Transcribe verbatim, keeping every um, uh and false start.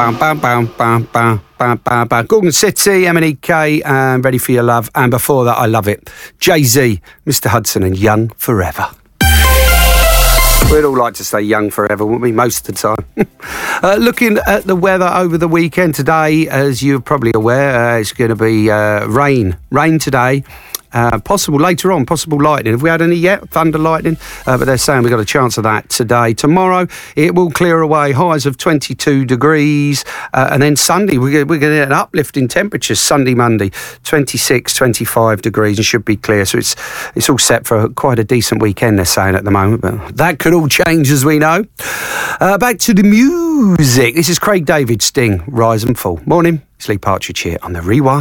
Bam, bam, bam, bam, bam, bam, bam, bam. Gorgon City, M N E K, and Ready for Your Love. And before that, I Love It. Jay-Z, Mister Hudson, and Young Forever. We'd all like to stay young forever, wouldn't we, most of the time? uh, looking at the weather over the weekend today, as you're probably aware, uh, it's going to be uh, rain. Rain today. Uh, possible later on, possible lightning. Have we had any yet? Thunder, lightning? Uh, but they're saying we've got a chance of that today. Tomorrow, it will clear away. Highs of twenty-two degrees. Uh, and then Sunday, we're going to get an uplift in temperatures. Sunday, Monday, twenty-six, twenty-five degrees and should be clear. So it's it's all set for quite a decent weekend, they're saying at the moment. But that could all change, as we know. Uh, back to the music. This is Craig David, Sting, Rise and Fall. Morning, it's Lee Partridge here on The Rewind.